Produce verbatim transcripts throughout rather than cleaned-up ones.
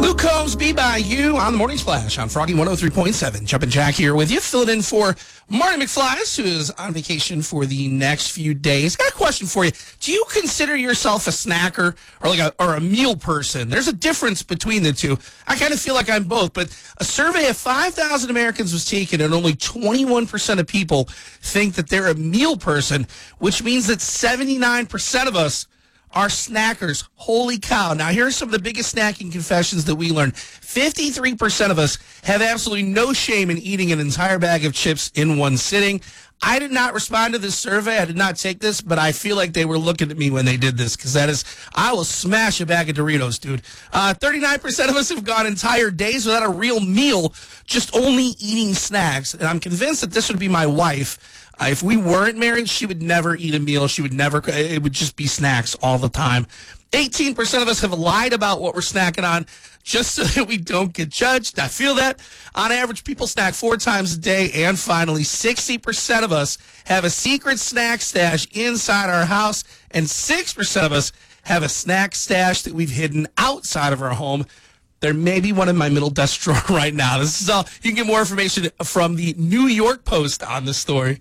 Luke Combs, Be By You on the Morning Splash on Froggy one oh three point seven. Jumpin' Jack here with you, filling in for Marty McFly, who is on vacation for the next few days. Got a question for you. Do you consider yourself a snacker or like a or a meal person? There's a difference between the two. I kind of feel like I'm both, but a survey of five thousand Americans was taken, and only twenty-one percent of people think that they're a meal person, which means that seventy-nine percent of us are snackers. Holy cow. Now, here are some of the biggest snacking confessions that we learned. fifty-three percent of us have absolutely no shame in eating an entire bag of chips in one sitting. I did not respond to this survey. I did not take this, but I feel like they were looking at me when they did this, because that is, I will smash a bag of Doritos, dude. Uh, thirty-nine percent of us have gone entire days without a real meal, just only eating snacks. And I'm convinced that this would be my wife. Uh, if we weren't married, she would never eat a meal. She would never, it would just be snacks all the time. eighteen percent of us have lied about what we're snacking on just so that we don't get judged. I feel that. On average, people snack four times a day. And finally, sixty percent of us have a secret snack stash inside our house. And six percent of us have a snack stash that we've hidden outside of our home. There may be one in my middle desk drawer right now. This is all. You can get more information from the New York Post on this story.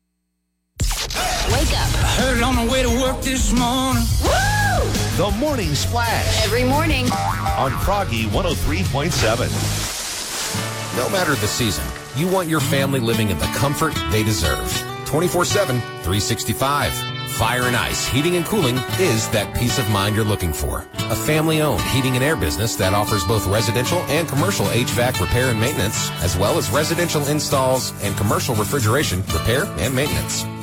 Wake up. I heard it on the way to work this morning. Woo! The Morning Splash Every morning. on Froggy one oh three point seven. No matter the season, you want your family living in the comfort they deserve. twenty-four seven, three sixty-five. Fire and Ice Heating and Cooling is that peace of mind you're looking for. A family-owned heating and air business that offers both residential and commercial H V A C repair and maintenance, as well as residential installs and commercial refrigeration repair and maintenance.